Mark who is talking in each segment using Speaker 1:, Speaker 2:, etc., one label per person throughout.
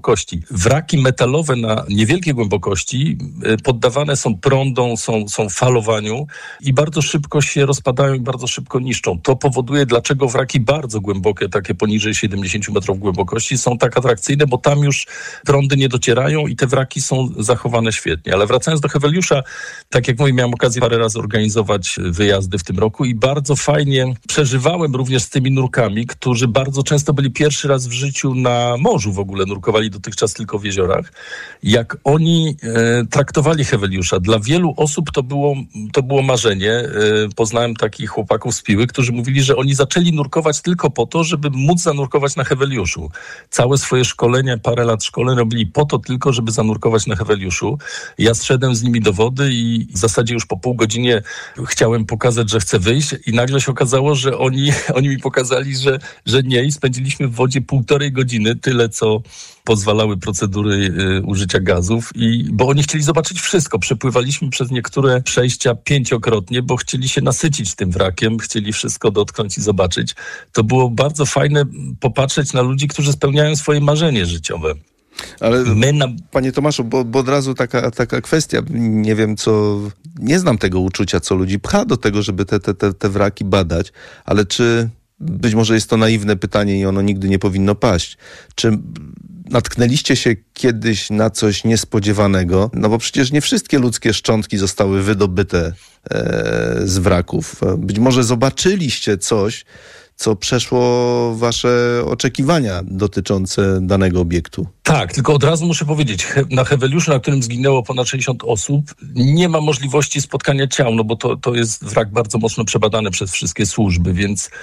Speaker 1: głębokości. Wraki metalowe na niewielkiej głębokości poddawane są prądom, są falowaniu i bardzo szybko się rozpadają i bardzo szybko niszczą. To powoduje, dlaczego wraki bardzo głębokie, takie poniżej 70 metrów głębokości, są tak atrakcyjne, bo tam już prądy nie docierają i te wraki są zachowane świetnie. Ale wracając do Heveliusza, tak jak mówię, miałem okazję parę razy organizować wyjazdy w tym roku i bardzo fajnie przeżywałem również z tymi nurkami, którzy bardzo często byli pierwszy raz w życiu na morzu w ogóle, nurkowali dotychczas tylko w jeziorach. Jak oni traktowali Heveliusza. Dla wielu osób to było marzenie. Poznałem takich chłopaków z Piły, którzy mówili, że oni zaczęli nurkować tylko po to, żeby móc zanurkować na Heveliuszu. Całe swoje szkolenie, parę lat szkoleń robili po to tylko, żeby zanurkować na Heveliuszu. Ja zszedłem z nimi do wody i w zasadzie już po pół godzinie chciałem pokazać, że chcę wyjść i nagle się okazało, że oni mi pokazali, że nie i spędziliśmy w wodzie 1,5 godziny, tyle co pozwalały procedury użycia gazów, bo oni chcieli zobaczyć wszystko. Przepływaliśmy przez niektóre przejścia 5-krotnie, bo chcieli się nasycić tym wrakiem, chcieli wszystko dotknąć i zobaczyć. To było bardzo fajne popatrzeć na ludzi, którzy spełniają swoje marzenie życiowe.
Speaker 2: Ale panie Tomaszu, bo od razu taka kwestia, nie wiem nie znam tego uczucia, co ludzi pcha do tego, żeby te wraki badać, ale czy, być może jest to naiwne pytanie i ono nigdy nie powinno paść, czy natknęliście się kiedyś na coś niespodziewanego? No bo przecież nie wszystkie ludzkie szczątki zostały wydobyte z wraków. Być może zobaczyliście coś, co przeszło wasze oczekiwania dotyczące danego obiektu.
Speaker 1: Tak, tylko od razu muszę powiedzieć, na Heveliuszu, na którym zginęło ponad 60 osób, nie ma możliwości spotkania ciał, no bo to jest wrak bardzo mocno przebadany przez wszystkie służby,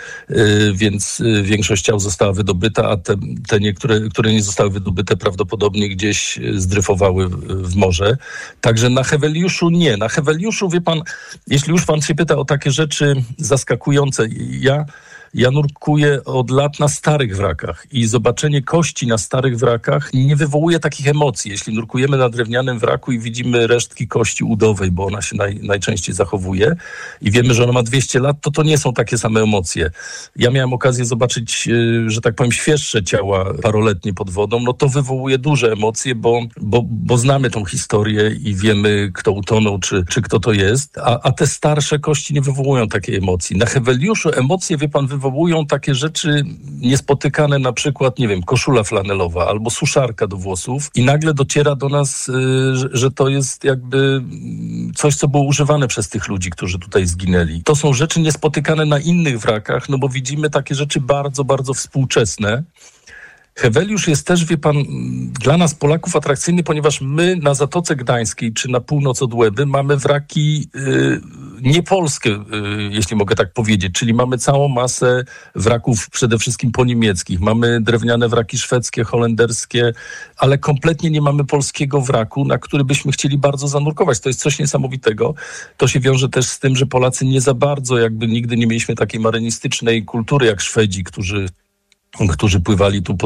Speaker 1: więc większość ciał została wydobyta, a te niektóre, które nie zostały wydobyte, prawdopodobnie gdzieś zdryfowały w morze. Także na Heveliuszu nie. Na Heveliuszu, wie pan, jeśli już pan się pyta o takie rzeczy zaskakujące, ja nurkuję od lat na starych wrakach i zobaczenie kości na starych wrakach nie wywołuje takich emocji. Jeśli nurkujemy na drewnianym wraku i widzimy resztki kości udowej, bo ona się najczęściej zachowuje i wiemy, że ona ma 200 lat, to nie są takie same emocje. Ja miałem okazję zobaczyć, że tak powiem, świeższe ciała paroletnie pod wodą. No to wywołuje duże emocje, bo znamy tą historię i wiemy, kto utonął, czy kto to jest, a te starsze kości nie wywołują takiej emocji. Na Heveliuszu emocje, wie pan, wywołują takie rzeczy niespotykane, na przykład, nie wiem, koszula flanelowa albo suszarka do włosów i nagle dociera do nas, że to jest jakby coś, co było używane przez tych ludzi, którzy tutaj zginęli. To są rzeczy niespotykane na innych wrakach, no bo widzimy takie rzeczy bardzo, bardzo współczesne. Heveliusz jest też, wie pan, dla nas Polaków atrakcyjny, ponieważ my na Zatoce Gdańskiej czy na północ od Łeby mamy wraki niepolskie, jeśli mogę tak powiedzieć, czyli mamy całą masę wraków przede wszystkim poniemieckich. Mamy drewniane wraki szwedzkie, holenderskie, ale kompletnie nie mamy polskiego wraku, na który byśmy chcieli bardzo zanurkować. To jest coś niesamowitego. To się wiąże też z tym, że Polacy nie za bardzo, jakby nigdy nie mieliśmy takiej marynistycznej kultury jak Szwedzi, którzy pływali tu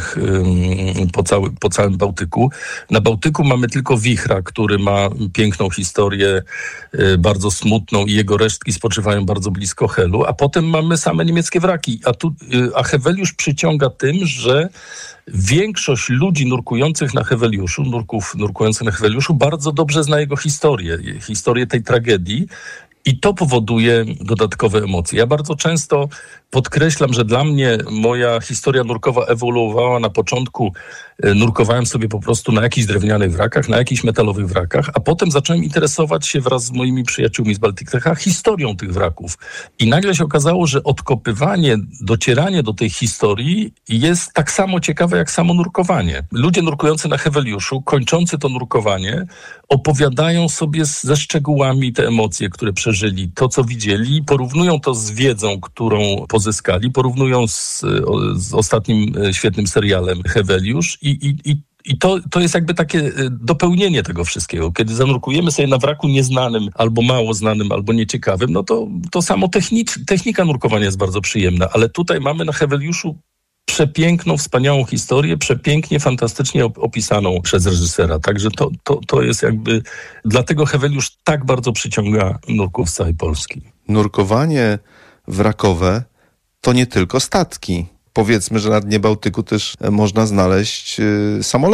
Speaker 1: po całym Bałtyku. Na Bałtyku mamy tylko wichra, który ma piękną historię, bardzo smutną i jego resztki spoczywają bardzo blisko Helu, a potem mamy same niemieckie wraki. A Heveliusz przyciąga tym, że większość ludzi nurkujących na Heveliuszu, nurkujących na Heveliuszu bardzo dobrze zna jego historię tej tragedii. I to powoduje dodatkowe emocje. Ja bardzo często podkreślam, że dla mnie moja historia nurkowa ewoluowała. Na początku nurkowałem sobie po prostu na jakichś drewnianych wrakach, na jakichś metalowych wrakach, a potem zacząłem interesować się wraz z moimi przyjaciółmi z Baltic-Techa historią tych wraków. I nagle się okazało, że odkopywanie, docieranie do tej historii jest tak samo ciekawe jak samo nurkowanie. Ludzie nurkujący na Heveliuszu, kończący to nurkowanie, opowiadają sobie ze szczegółami te emocje, które przeżyli, to co widzieli, porównują to z wiedzą, którą pozyskali, porównują z ostatnim świetnym serialem Heveliusz i to jest jakby takie dopełnienie tego wszystkiego. Kiedy zanurkujemy sobie na wraku nieznanym, albo mało znanym, albo nieciekawym, no to samo technika nurkowania jest bardzo przyjemna, ale tutaj mamy na Heveliuszu przepiękną, wspaniałą historię, przepięknie, fantastycznie opisaną przez reżysera. Także to jest jakby... Dlatego Heveliusz tak bardzo przyciąga nurków z całej Polski.
Speaker 2: Nurkowanie wrakowe to nie tylko statki. powiedzmy, że na dnie Bałtyku też można znaleźć samoloty